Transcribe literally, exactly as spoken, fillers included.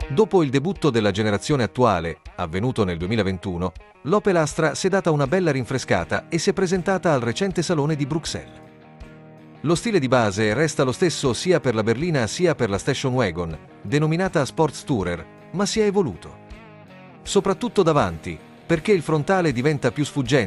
Dopo il debutto della generazione attuale, avvenuto nel duemilaventuno, l'Opel Astra si è data una bella rinfrescata e si è presentata al recente salone di Bruxelles. Lo stile di base resta lo stesso sia per la berlina sia per la station wagon, denominata Sports Tourer, ma si è evoluto. Soprattutto davanti, perché il frontale diventa più sfuggente